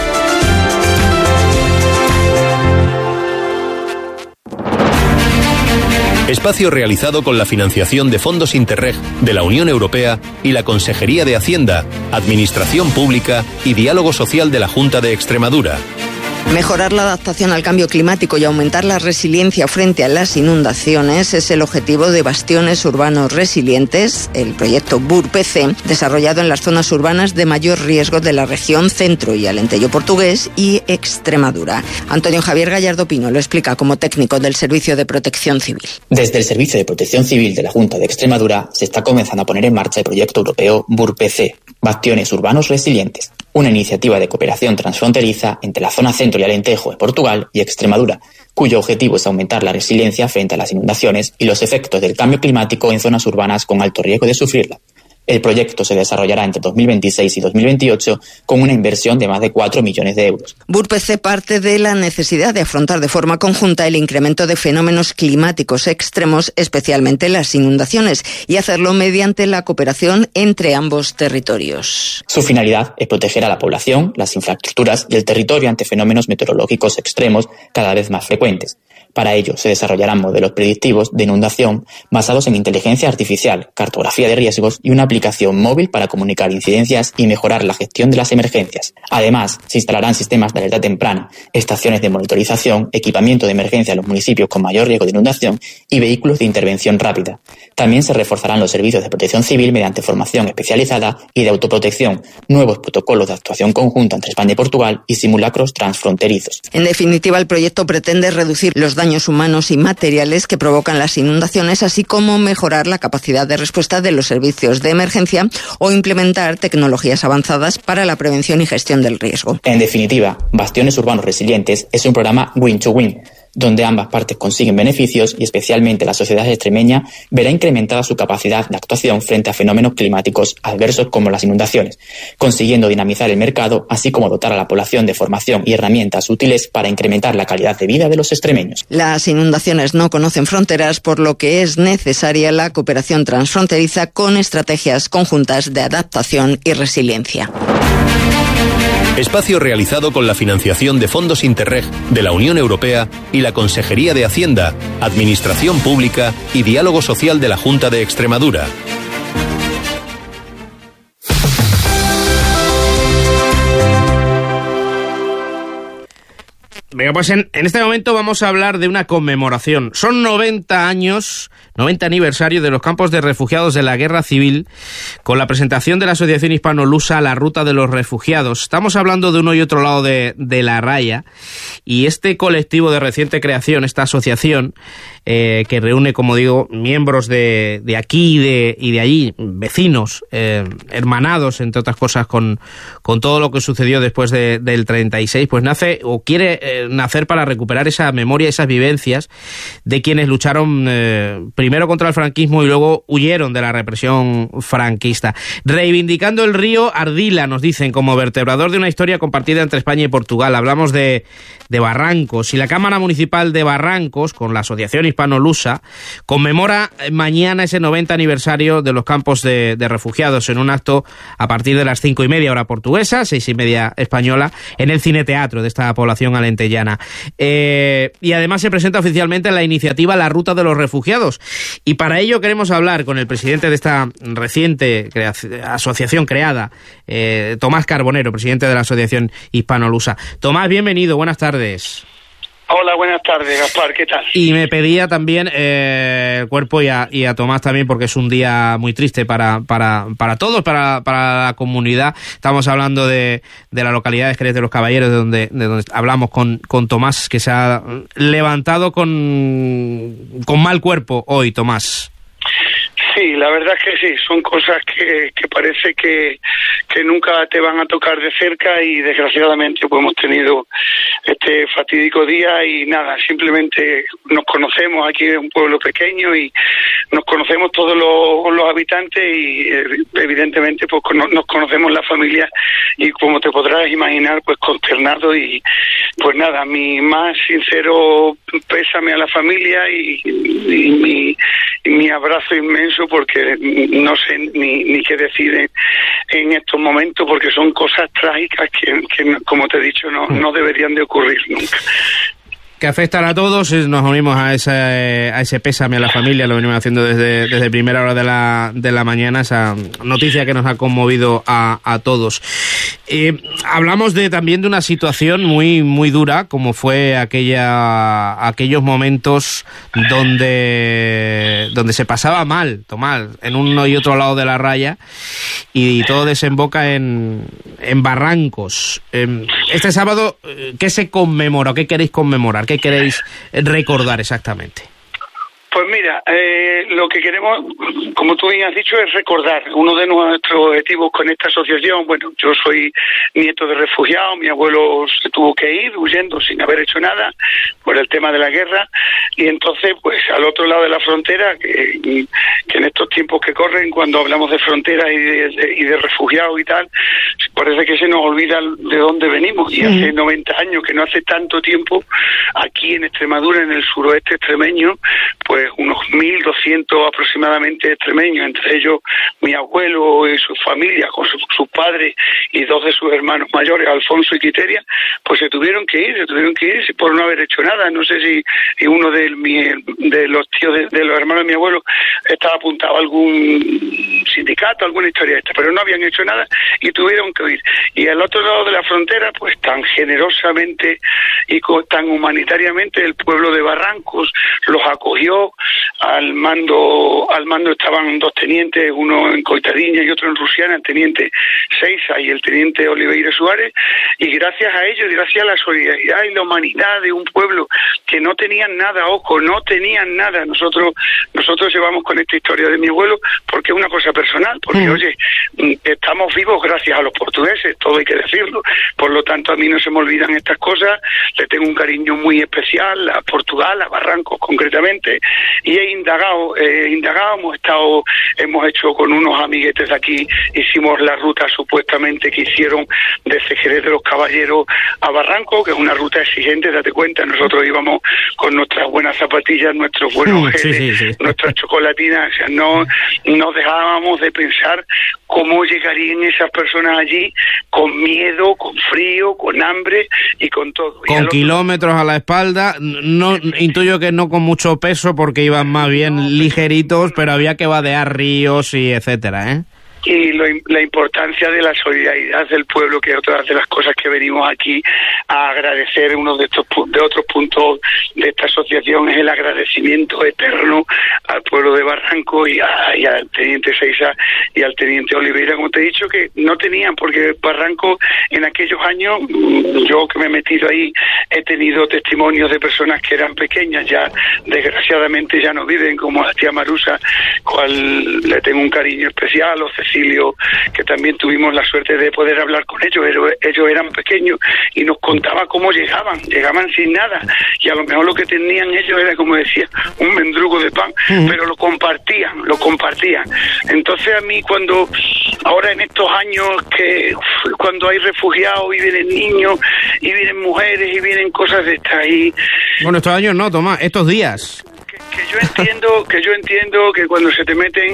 Espacio realizado con la financiación de fondos Interreg, de la Unión Europea y la Consejería de Hacienda, Administración Pública y Diálogo Social de la Junta de Extremadura. Mejorar la adaptación al cambio climático y aumentar la resiliencia frente a las inundaciones es el objetivo de Bastiones Urbanos Resilientes, el proyecto B U R P C, desarrollado en las zonas urbanas de mayor riesgo de la región Centro y Alentejo Portugués y Extremadura. Antonio Javier Gallardo Pino lo explica como técnico del Servicio de Protección Civil. Desde el Servicio de Protección Civil de la Junta de Extremadura se está comenzando a poner en marcha el proyecto europeo B U R P C, Bastiones Urbanos Resilientes, una iniciativa de cooperación transfronteriza entre la zona Centro y Alentejo de Portugal y Extremadura, cuyo objetivo es aumentar la resiliencia frente a las inundaciones y los efectos del cambio climático en zonas urbanas con alto riesgo de sufrirla. El proyecto se desarrollará entre dos mil veintiséis y dos mil veintiocho con una inversión de más de cuatro millones de euros. BURPC parte de la necesidad de afrontar de forma conjunta el incremento de fenómenos climáticos extremos, especialmente las inundaciones, y hacerlo mediante la cooperación entre ambos territorios. Su finalidad es proteger a la población, las infraestructuras y el territorio ante fenómenos meteorológicos extremos cada vez más frecuentes. Para ello, se desarrollarán modelos predictivos de inundación basados en inteligencia artificial, cartografía de riesgos y una aplicación móvil para comunicar incidencias y mejorar la gestión de las emergencias. Además, se instalarán sistemas de alerta temprana, estaciones de monitorización, equipamiento de emergencia en los municipios con mayor riesgo de inundación y vehículos de intervención rápida. También se reforzarán los servicios de protección civil mediante formación especializada y de autoprotección, nuevos protocolos de actuación conjunta entre España y Portugal y simulacros transfronterizos. En definitiva, el proyecto pretende reducir los daños humanos y materiales que provocan las inundaciones, así como mejorar la capacidad de respuesta de los servicios de emergencia o implementar tecnologías avanzadas para la prevención y gestión del riesgo. En definitiva, Bastiones Urbanos Resilientes es un programa win to win, donde ambas partes consiguen beneficios y especialmente la sociedad extremeña verá incrementada su capacidad de actuación frente a fenómenos climáticos adversos como las inundaciones, consiguiendo dinamizar el mercado, así como dotar a la población de formación y herramientas útiles para incrementar la calidad de vida de los extremeños. Las inundaciones no conocen fronteras, por lo que es necesaria la cooperación transfronteriza con estrategias conjuntas de adaptación y resiliencia. Espacio realizado con la financiación de fondos Interreg de la Unión Europea y la Consejería de Hacienda, Administración Pública y Diálogo Social de la Junta de Extremadura. Venga, pues en, en este momento vamos a hablar de una conmemoración. Son noventa años, noventa aniversario de los campos de refugiados de la Guerra Civil, con la presentación de la Asociación Hispano-Lusa La Ruta de los Refugiados. Estamos hablando de uno y otro lado de, de la raya, y este colectivo de reciente creación, esta asociación, eh, que reúne, como digo, miembros de, de aquí y de, y de allí, vecinos, eh, hermanados, entre otras cosas, con, con todo lo que sucedió después de, del treinta y seis, pues nace, o quiere eh, nacer para recuperar esa memoria, esas vivencias de quienes lucharon eh, primero contra el franquismo y luego huyeron de la represión franquista. Reivindicando el río Ardila, nos dicen, como vertebrador de una historia compartida entre España y Portugal. Hablamos de, de Barrancos, y la Cámara Municipal de Barrancos, con la Asociación Hispano-Lusa, conmemora mañana ese noventa aniversario de los campos de, de refugiados en un acto a partir de las cinco y media hora portuguesa, seis y media española, en el cineteatro de esta población alentellana. Eh, y además se presenta oficialmente la iniciativa La Ruta de los Refugiados, y para ello queremos hablar con el presidente de esta reciente crea- asociación creada, eh, Tomás Carbonero, presidente de la Asociación Hispano-Lusa. Tomás, bienvenido, buenas tardes. Hola, buenas tardes, Gaspar, ¿qué tal? Y me pedía también eh, el cuerpo y a, y a Tomás también, porque es un día muy triste para para para todos, para, para la comunidad. Estamos hablando de, de la localidad de Jerez de los Caballeros, de donde, de donde hablamos con, con Tomás, que se ha levantado con, con mal cuerpo hoy, Tomás. Sí, la verdad es que sí, son cosas que, que parece que, que nunca te van a tocar de cerca, y desgraciadamente pues hemos tenido este fatídico día y nada, simplemente nos conocemos, aquí es un pueblo pequeño y nos conocemos todos los, los habitantes y evidentemente pues nos conocemos la familia, y como te podrás imaginar pues consternado, y pues nada, mi más sincero pésame a la familia y, y mi, y mi abrazo inmenso, porque no sé ni, ni qué decir en, en estos momentos, porque son cosas trágicas que, que como te he dicho, no, no deberían de ocurrir nunca. Que afectan a todos, nos unimos a ese, a ese pésame a la familia, lo venimos haciendo desde, desde primera hora de la, de la mañana, esa noticia que nos ha conmovido a, a todos. Eh, hablamos de también de una situación muy muy dura, como fue aquella aquellos momentos donde donde se pasaba mal, Tomás, en uno y otro lado de la raya, y todo desemboca en, en Barrancos. Eh, este sábado, ¿qué se conmemora? ¿Qué queréis conmemorar? ¿Qué queréis recordar exactamente? Pues mira, eh, lo que queremos, como tú bien has dicho, es recordar uno de nuestros objetivos con esta asociación. Bueno, yo soy nieto de refugiados, mi abuelo se tuvo que ir huyendo sin haber hecho nada por el tema de la guerra, y entonces pues al otro lado de la frontera, que, que en estos tiempos que corren, cuando hablamos de fronteras y de, de, y de refugiados y tal, parece que se nos olvida de dónde venimos, y hace noventa años, que no hace tanto tiempo, aquí en Extremadura, en el suroeste extremeño, pues unos mil doscientos aproximadamente extremeños, entre ellos mi abuelo y su familia, con sus su padres y dos de sus hermanos mayores, Alfonso y Quiteria, pues se tuvieron que ir, se tuvieron que ir por no haber hecho nada. No sé si, si uno de, mi, de los tíos, de, de los hermanos de mi abuelo, estaba apuntado a algún sindicato, alguna historia esta, pero no habían hecho nada y tuvieron que ir. Y al otro lado de la frontera, pues tan generosamente y tan humanitariamente, el pueblo de Barrancos los acogió. Al mando al mando estaban dos tenientes, uno en Coitadiña y otro en Rusiana, el teniente Seiza y el teniente Oliveira Suárez, y gracias a ellos, gracias a la solidaridad y la humanidad de un pueblo que no tenían nada, ojo, no tenían nada. Nosotros nosotros llevamos con esta historia de mi abuelo porque es una cosa personal, porque mm. oye, estamos vivos gracias a los portugueses, todo hay que decirlo. Por lo tanto, a mí no se me olvidan estas cosas, le tengo un cariño muy especial a Portugal, a Barrancos concretamente, y he indagado, he indagado, hemos estado, hemos hecho con unos amiguetes de aquí, hicimos la ruta supuestamente que hicieron desde Jerez de los Caballeros a Barranco, que es una ruta exigente, date cuenta, nosotros íbamos con nuestras buenas zapatillas, nuestros buenos mm, geles, sí, sí, sí. nuestras chocolatinas, o sea, no nos dejábamos de pensar cómo llegarían esas personas allí con miedo, con frío, con hambre y con todo. Con kilómetros a la espalda, no intuyo que no con mucho peso porque iban más bien ligeritos, pero había que vadear ríos y etcétera, ¿eh? Y lo, la importancia de la solidaridad del pueblo, que es otra de las cosas que venimos aquí a agradecer. Uno de estos de otros puntos de esta asociación es el agradecimiento eterno al pueblo de Barranco y, a, y al teniente Seiza y al teniente Oliveira, como te he dicho, que no tenían, porque Barranco en aquellos años, yo que me he metido ahí, he tenido testimonios de personas que eran pequeñas, ya desgraciadamente ya no viven, como la tía Marusa, cual le tengo un cariño especial, o Cecilio, que también tuvimos la suerte de poder hablar con ellos. Ellos, ellos eran pequeños y nos contaba cómo llegaban, llegaban sin nada, y a lo mejor lo que tenían ellos era, como decía, un mendrugo de pan, uh-huh. pero lo compartían, lo compartían. Entonces a mí, cuando ahora en estos años que uf, cuando hay refugiados y vienen niños y vienen mujeres y vienen cosas de estas ahí, bueno, estos años no, Tomás, estos días. Que yo entiendo, que yo entiendo que cuando se te meten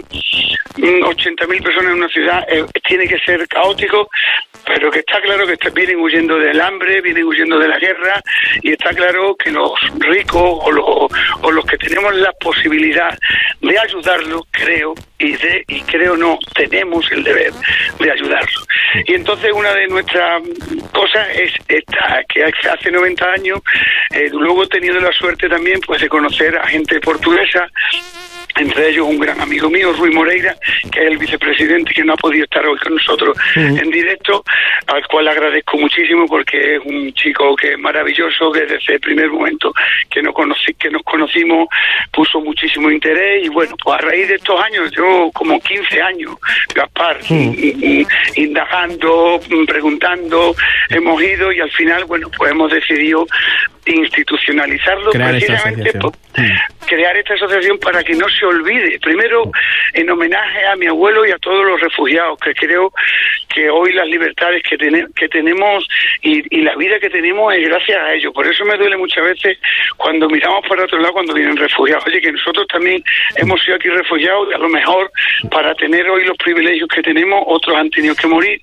ochenta mil personas en una ciudad eh, tiene que ser caótico, pero que está claro que está, vienen huyendo del hambre, vienen huyendo de la guerra, y está claro que los ricos o los, o los que tenemos la posibilidad de ayudarlos, creo, y de y creo no, tenemos el deber de ayudarlos. Y entonces una de nuestras cosas es esta, que hace noventa años, eh, luego he tenido la suerte también pues de conocer a gente portuguesa, entre ellos un gran amigo mío, Rui Moreira, que es el vicepresidente, que no ha podido estar hoy con nosotros uh-huh. en directo, al cual agradezco muchísimo porque es un chico que es maravilloso, que desde el primer momento que nos, conocí, que nos conocimos puso muchísimo interés, y bueno, pues a raíz de estos años, yo como quince años, Gaspar, uh-huh. indagando, preguntando, hemos ido y al final, bueno, pues hemos decidido institucionalizarlo, crear precisamente esta por, crear esta asociación para que no se olvide, primero en homenaje a mi abuelo y a todos los refugiados, que creo que hoy las libertades que, ten, que tenemos y, y la vida que tenemos es gracias a ellos. Por eso me duele muchas veces cuando miramos para otro lado cuando vienen refugiados. Oye, que nosotros también hemos sido aquí refugiados, y a lo mejor para tener hoy los privilegios que tenemos, otros han tenido que morir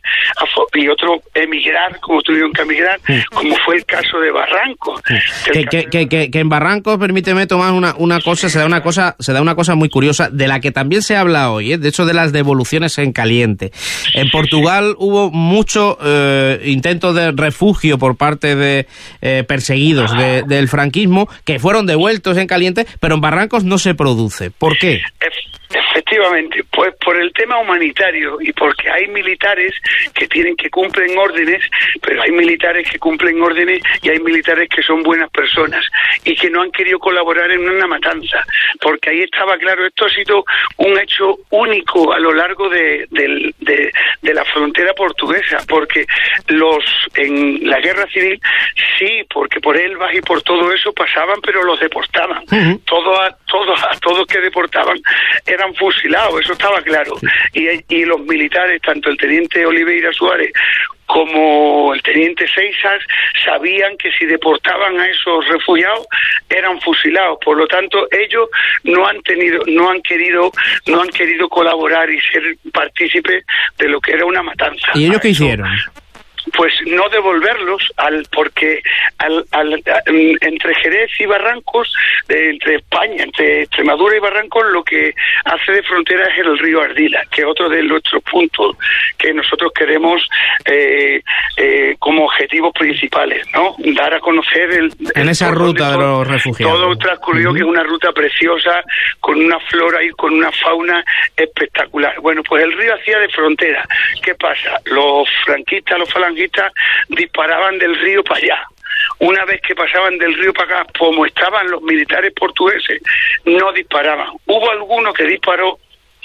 y otros emigrar, como tuvieron que emigrar, como fue el caso de Barranco. Que, que, que, que, que en Barrancos, permíteme tomar una, una cosa, se da una cosa, se da una cosa muy curiosa, de la que también se habla hoy, ¿eh? De hecho, de las devoluciones en caliente. En Portugal hubo mucho eh, intento de refugio por parte de eh, perseguidos de, del franquismo, que fueron devueltos en caliente, pero en Barrancos no se produce. ¿Por qué? Efectivamente, pues por el tema humanitario y porque hay militares que tienen que cumplen órdenes, pero hay militares que cumplen órdenes y hay militares que son buenas personas y que no han querido colaborar en una matanza, porque ahí estaba claro, esto ha sido un hecho único a lo largo de, de, de, de la frontera portuguesa, porque los en la guerra civil sí, porque por Elbas y por todo eso pasaban, pero los deportaban. Uh-huh. Todos a todos a todos que deportaban eran fusilados, eso estaba claro. Y, y los militares, tanto el teniente Oliveira Suárez como el teniente Seixas, sabían que si deportaban a esos refugiados eran fusilados. Por lo tanto, ellos no han tenido, no han querido, no han querido colaborar y ser partícipes de lo que era una matanza. ¿Y ellos qué hicieron? Pues no devolverlos al porque al, al, a, entre Jerez y Barrancos, eh, entre España, entre Extremadura y Barrancos, lo que hace de frontera es el río Ardila, que es otro de nuestros puntos que nosotros queremos eh, eh, como objetivos principales, ¿no? Dar a conocer el, en el esa ruta de los refugiados. Todo transcurrió, uh-huh. que es una ruta preciosa, con una flora y con una fauna espectacular. Bueno, pues el río hacía de frontera. ¿Qué pasa? Los franquistas, los falangistas disparaban del río para allá. Una vez que pasaban del río para acá, como estaban los militares portugueses, no disparaban. Hubo alguno que disparó,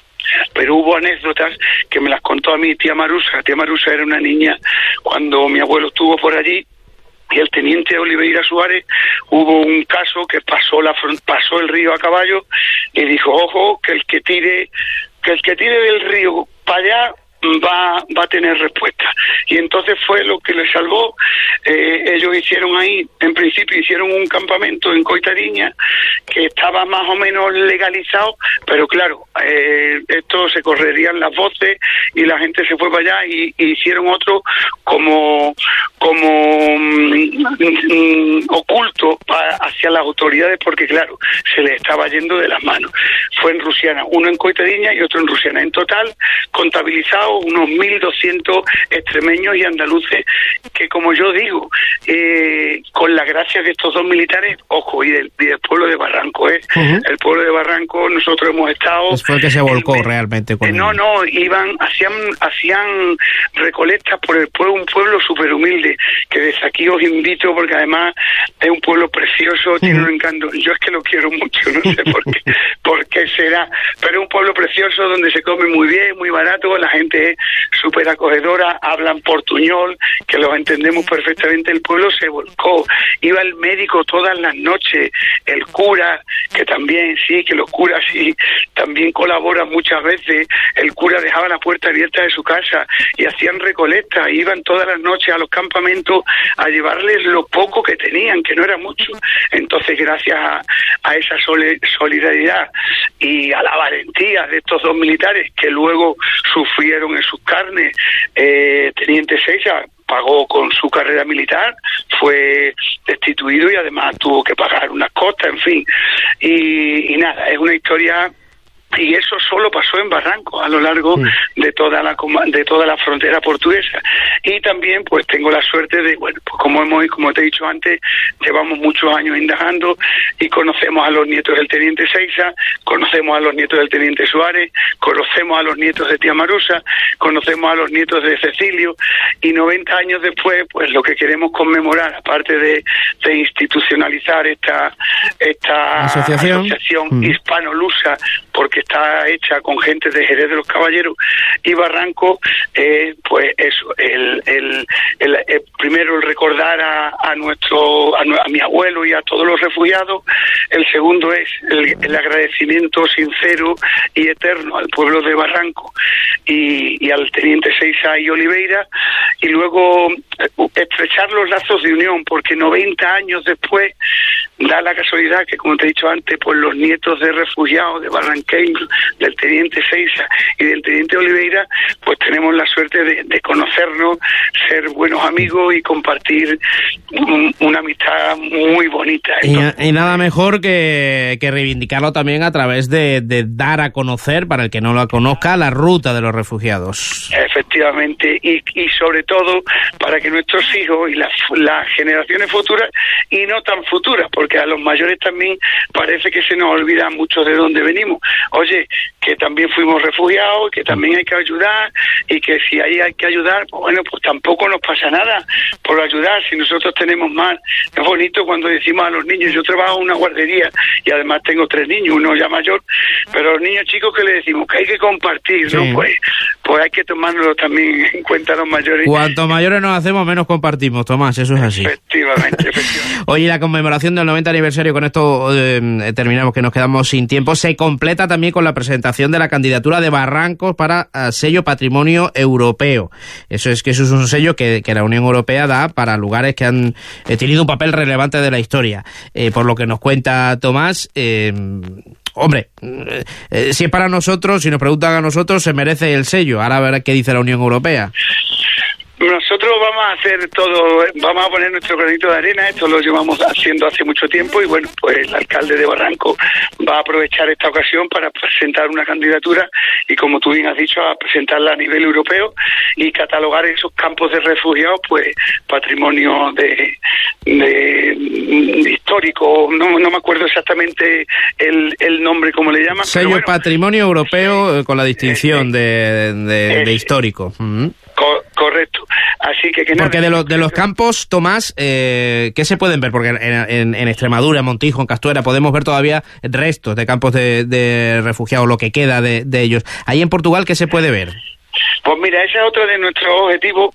pero hubo anécdotas que me las contó a mi tía Marusa. Tía Marusa era una niña cuando mi abuelo estuvo por allí, y el teniente Oliveira Suárez, hubo un caso que pasó la pasó el río a caballo y dijo, ojo, que el que tire que el que tire del río para allá va va a tener respuesta. Y entonces fue lo que les salvó. Eh, ellos hicieron ahí, en principio hicieron un campamento en Coitariña que estaba más o menos legalizado, pero claro, eh, esto se correrían las voces y la gente se fue para allá y, y hicieron otro como como mm, oculto para, hacia las autoridades, porque claro, se les estaba yendo de las manos. Fue en Rusiana, uno en Coitariña y otro en Rusiana. En total, contabilizado unos mil doscientos extremeños y andaluces que, como yo digo, eh, con la gracia de estos dos militares, ojo, y del, y del pueblo de Barranco, ¿eh? Uh-huh. El pueblo de Barranco, nosotros hemos estado... Pues fue el que se volcó el, realmente con eh, No, no, iban, hacían hacían recolectas por el pueblo, un pueblo súper humilde, que desde aquí os invito, porque además es un pueblo precioso, uh-huh. tiene un encanto. Yo es que lo quiero mucho, no sé por qué, por qué será, pero es un pueblo precioso donde se come muy bien, muy barato, la gente es súper acogedora, hablan portuñol, que los entendemos perfectamente. El pueblo se volcó, iba el médico todas las noches, el cura, que también, sí, que los curas sí, también colaboran muchas veces, el cura dejaba la puerta abierta de su casa y hacían recolectas, iban todas las noches a los campamentos a llevarles lo poco que tenían, que no era mucho. Entonces, gracias a, a esa sole, solidaridad y a la valentía de estos dos militares, que luego sufrieron en sus carnes, eh, teniente Seixas pagó con su carrera militar, fue destituido y además tuvo que pagar unas costas, en fin, y, y nada, es una historia. Y eso solo pasó en Barranco a lo largo sí. de toda la de toda la frontera portuguesa. Y también pues tengo la suerte de, bueno, pues como hemos como te he dicho antes, llevamos muchos años indagando y conocemos a los nietos del teniente Seixas, conocemos a los nietos del teniente Suárez, conocemos a los nietos de tía Marusa, conocemos a los nietos de Cecilio, y noventa años después, pues lo que queremos conmemorar, aparte de, de institucionalizar esta esta asociación, asociación mm. hispano-lusa, porque está hecha con gente de Jerez de los Caballeros y Barranco, eh, pues eso, el, el, el, el primero el recordar a, a nuestro a, a mi abuelo y a todos los refugiados. El segundo es el, el agradecimiento sincero y eterno al pueblo de Barranco y, y al teniente Seixas y Oliveira, y luego estrechar los lazos de unión, porque noventa años después da la casualidad que, como te he dicho antes, pues los nietos de refugiados de Barranqueño, del teniente Seixas y del teniente Oliveira, pues tenemos la suerte de, de conocernos, ser buenos amigos y compartir un, una amistad muy bonita. Entonces, y, y nada mejor que, que reivindicarlo también a través de, de dar a conocer, para el que no lo conozca, la ruta de los refugiados. Efectivamente, y, y sobre todo para que que nuestros hijos y las, las generaciones futuras y no tan futuras, porque a los mayores también parece que se nos olvida mucho de dónde venimos. Oye, que también fuimos refugiados, que también hay que ayudar, y que si ahí hay que ayudar, pues bueno, pues tampoco nos pasa nada por ayudar, si nosotros tenemos más. Es bonito cuando decimos a los niños, yo trabajo en una guardería y además tengo tres niños, uno ya mayor, pero a los niños chicos que le decimos que hay que compartir, ¿no? Sí. Pues, pues hay que tomárnoslo también en cuenta los mayores. Cuanto mayores nos hacemos, menos compartimos, Tomás, eso es así. Efectivamente, efectivamente. Oye, la conmemoración del noventa aniversario, con esto eh, terminamos, que nos quedamos sin tiempo, se completa también con la presentación de la candidatura de Barrancos para uh, sello Patrimonio Europeo. Eso es que eso es un sello que, que la Unión Europea da para lugares que han eh, tenido un papel relevante de la historia. Eh, por lo que nos cuenta Tomás, eh, hombre, eh, si es para nosotros, si nos preguntan a nosotros, se merece el sello. Ahora a ver qué dice la Unión Europea. Nosotros vamos a hacer todo, vamos a poner nuestro granito de arena, esto lo llevamos haciendo hace mucho tiempo y bueno, pues el alcalde de Barranco va a aprovechar esta ocasión para presentar una candidatura y, como tú bien has dicho, a presentarla a nivel europeo y catalogar esos campos de refugiados, pues patrimonio de, de, de histórico, no, no me acuerdo exactamente el, el nombre, como le llaman. Sello bueno, Patrimonio Europeo eh, con la distinción eh, de, de, eh, de histórico. Uh-huh. Co- correcto. Así que, que nada, porque de los de los campos, Tomás, eh, ¿qué se pueden ver? Porque en, en, en Extremadura, en Montijo, en Castuera, podemos ver todavía restos de campos de, de refugiados, lo que queda de, de ellos. Ahí en Portugal, ¿qué se puede ver? Pues mira, ese es otro de nuestros objetivos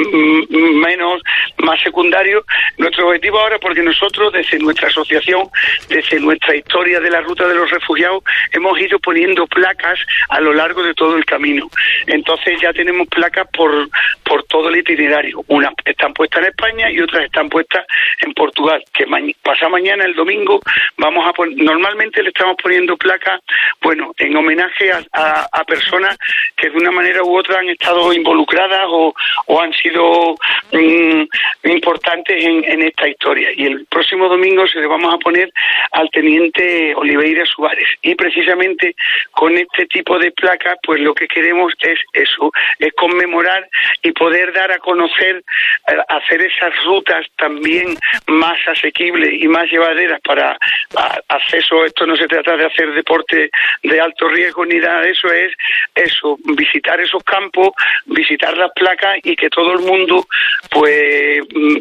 mmm, menos, más secundarios. Nuestro objetivo ahora, porque nosotros desde nuestra asociación, desde nuestra historia de la ruta de los refugiados, hemos ido poniendo placas a lo largo de todo el camino. Entonces ya tenemos placas por por todo el itinerario. Unas están puestas en España y otras están puestas en Portugal. Que ma- pasa mañana, el domingo, vamos a pon- normalmente le estamos poniendo placas, bueno, en homenaje a, a, a personas que de una manera u otra han estado involucradas o, o han sido mmm, importantes en, en esta historia. Y el próximo domingo se le vamos a poner al teniente Oliveira Suárez. Y precisamente con este tipo de placas, pues lo que queremos es eso, es conmemorar y poder dar a conocer, eh, hacer esas rutas también más asequibles y más llevaderas para a, acceso. Esto no se trata de hacer deporte de alto riesgo ni nada de eso, es eso, visitar esos campos, visitar las placas y que todo el mundo, pues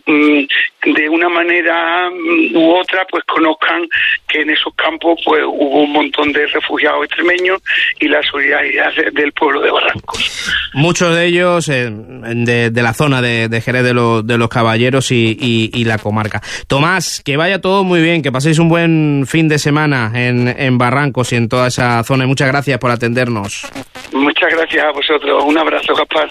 de una manera u otra, pues conozcan que en esos campos pues hubo un montón de refugiados extremeños y la solidaridad del pueblo de Barrancos. Muchos de ellos eh, de, de la zona de, de Jerez de, lo, de los Caballeros y, y, y la comarca. Tomás, que vaya todo muy bien, que paséis un buen fin de semana en, en Barrancos y en toda esa zona. Y muchas gracias por atendernos. Muchas gracias a vosotros. Un abrazo, Gaspar.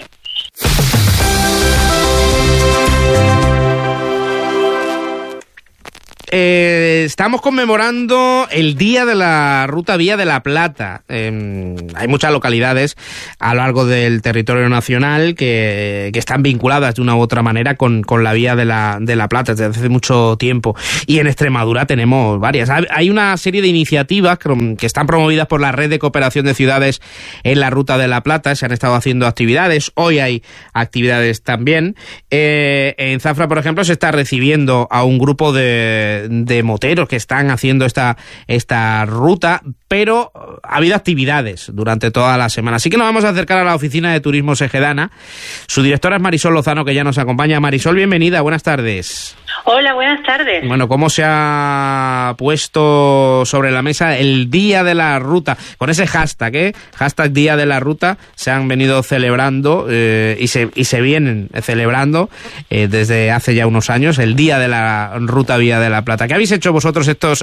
Eh, estamos conmemorando el Día de la Ruta Vía de la Plata. Eh, hay muchas localidades a lo largo del territorio nacional que, que están vinculadas de una u otra manera con, con la Vía de la, de la Plata desde hace mucho tiempo. Y en Extremadura tenemos varias. Hay una serie de iniciativas que están promovidas por la Red de Cooperación de Ciudades en la Ruta de la Plata. Se han estado haciendo actividades. Hoy hay actividades también. Eh, en Zafra, por ejemplo, se está recibiendo a un grupo de de moteros que están haciendo esta, esta ruta, pero ha habido actividades durante toda la semana. Así que nos vamos a acercar a la oficina de turismo Segedana. Su directora es Marisol Lozano, que ya nos acompaña. Marisol, bienvenida, buenas tardes. Hola, buenas tardes. Bueno, ¿cómo se ha puesto sobre la mesa el Día de la Ruta? Con ese hashtag, ¿eh? Hashtag Día de la Ruta, se han venido celebrando eh, y, se, y se vienen celebrando eh, desde hace ya unos años el Día de la Ruta Vía de la Plata. ¿Qué habéis hecho vosotros estos